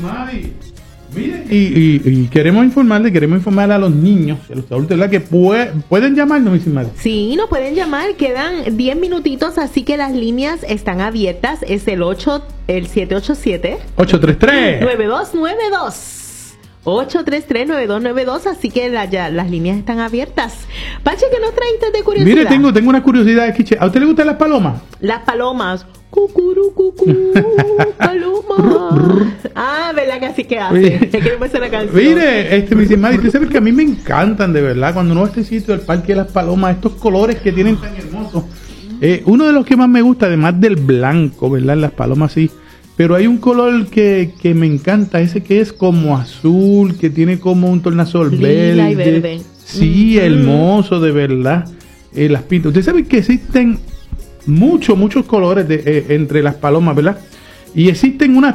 Mari. Mire, y queremos informar a los niños, a los adultos, ¿verdad? Que pueden llamarnos, Missy Mari. Sí, nos pueden llamar, quedan 10 minutitos, así que las líneas están abiertas. Es el 787 833-9292. 833-9292, así que las líneas están abiertas. Pache, ¿qué nos traíste de curiosidad? Mire, tengo una curiosidad, Quiche. ¿A usted le gustan las palomas? Las palomas. Cucurú, paloma. ¿Verdad que así que hace? Es que me la canción. Mire, Missy Mari, usted sabe que a mí me encantan, de verdad, cuando uno va a este sitio del Parque de las Palomas, estos colores que tienen tan hermosos. Uno de los que más me gusta, además del blanco, ¿verdad? Las palomas sí. Pero hay un color que me encanta, ese que es como azul, que tiene como un tornasol lila y verde. Sí, hermoso, de verdad. Las pintas. Usted sabe que existen muchos colores entre las palomas, ¿verdad? Y existen unas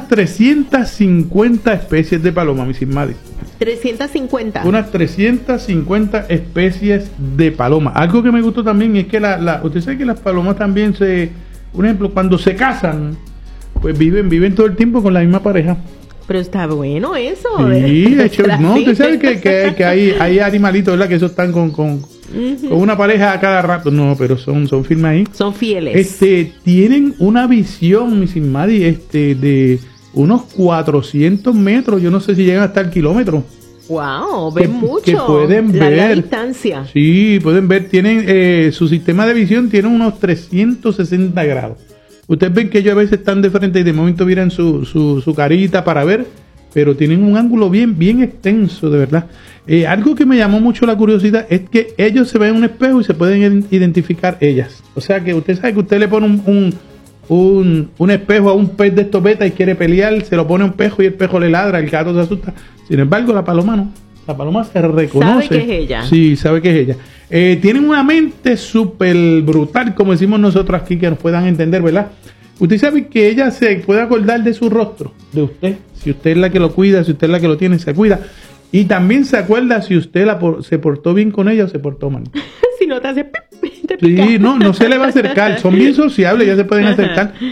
350 especies de palomas, Missy Mari. 350. Unas 350 especies de palomas. Algo que me gustó también es que usted sabe que las palomas también un ejemplo, cuando se casan, pues viven todo el tiempo con la misma pareja. Pero está bueno eso. Sí, no, usted sabe que hay animalitos, ¿verdad? Que esos están con una pareja a cada rato. No, pero son firmes ahí. Son fieles. Tienen una visión, Missy Mari, de unos 400 metros. Yo no sé si llegan hasta el kilómetro. Wow, ven mucho. Que pueden ver. La distancia. Sí, pueden ver. Tienen su sistema de visión tiene unos 360 grados. Ustedes ven que ellos a veces están de frente y de momento miran su carita para ver, pero tienen un ángulo bien extenso, de verdad. Algo que me llamó mucho la curiosidad es que ellos se ven en un espejo y se pueden identificar ellas. O sea que usted sabe que usted le pone un espejo a un pez de estopeta y quiere pelear, se lo pone a un espejo y el espejo le ladra, el gato se asusta. Sin embargo, la paloma no. La paloma se reconoce. ¿Sabe que es ella? Sí, sabe que es ella. Tienen una mente súper brutal, como decimos nosotros aquí, que nos puedan entender, ¿verdad? Usted sabe que ella se puede acordar de su rostro, de usted. Si usted es la que lo cuida, si usted es la que lo tiene, se cuida. Y también se acuerda si usted se portó bien con ella o se portó mal. Si no te hace te pica. Sí, no se le va a acercar. Son bien sociables, ya se pueden acercar.